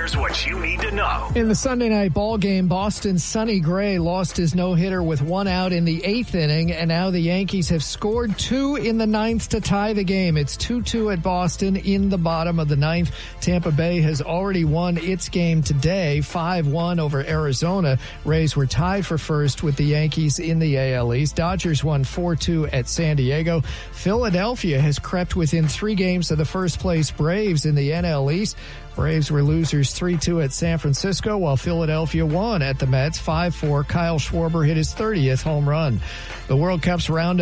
Here's what you need to know. In the Sunday night ball game, Boston's Sonny Gray lost his no-hitter with one out in the 8th inning, and now the Yankees have scored 2 in the 9th to tie the game. It's 2-2 at Boston in the bottom of the 9th. Tampa Bay has already won its game today, 5-1 over Arizona. Rays were tied for first with the Yankees in the AL East. Dodgers won 4-2 at San Diego. Philadelphia has crept within 3 games of the first-place Braves in the NL East. Braves were losers 3-2 at San Francisco, while Philadelphia won at the Mets 5-4. Kyle Schwarber hit his 30th home run. The World Cup's round